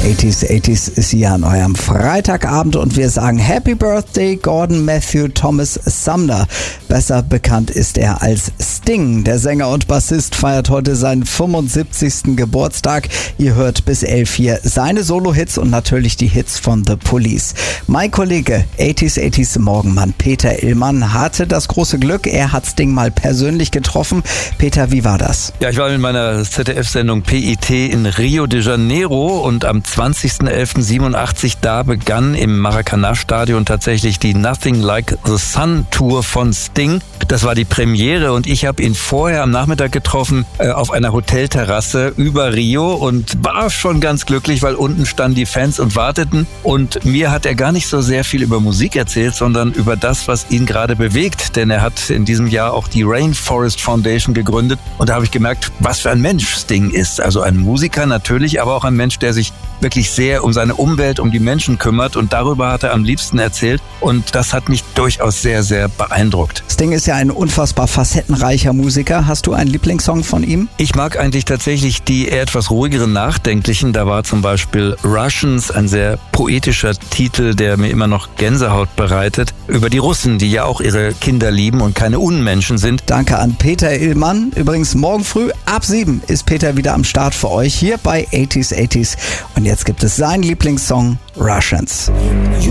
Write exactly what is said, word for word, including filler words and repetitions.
achtziger achtziger ist hier an eurem Freitagabend und wir sagen Happy Birthday Gordon Matthew Thomas Sumner. Besser bekannt ist er als Sting. Der Sänger und Bassist feiert heute seinen fünfundsiebzigsten Geburtstag. Ihr hört bis elf hier seine Solo-Hits und natürlich die Hits von The Police. Mein Kollege achtziger achtziger Morgenmann Peter Illmann hatte das große Glück, er hat Sting mal persönlich getroffen. Peter, wie war das? Ja, ich war in meiner Z D F-Sendung P I T in Rio de Janeiro und am zwanzigsten elften siebenundachtzig da begann im Maracanã-Stadion tatsächlich die Nothing Like the Sun Tour von Sting. Das war die Premiere und ich habe ihn vorher am Nachmittag getroffen äh, auf einer Hotelterrasse über Rio und war schon ganz glücklich, weil unten standen die Fans und warteten und mir hat er gar nicht so sehr viel über Musik erzählt, sondern über das, was ihn gerade bewegt, denn er hat in diesem Jahr auch die Rainforest Foundation gegründet und da habe ich gemerkt, was für ein Mensch Sting ist. Also ein Musiker natürlich, aber auch ein Mensch, der sich wirklich sehr um seine Umwelt, um die Menschen kümmert und darüber hat er am liebsten erzählt und das hat mich durchaus sehr, sehr beeindruckt. Sting ist ja ein unfassbar facettenreicher Musiker. Hast du einen Lieblingssong von ihm? Ich mag eigentlich tatsächlich die eher etwas ruhigeren, nachdenklichen. Da war zum Beispiel Russians, ein sehr poetischer Titel, der mir immer noch Gänsehaut bereitet, über die Russen, die ja auch ihre Kinder lieben und keine Unmenschen sind. Danke an Peter Illmann. Übrigens morgen früh ab sieben ist Peter wieder am Start für euch hier bei achtziger achtziger und jetzt gibt es seinen Lieblingssong Russians. You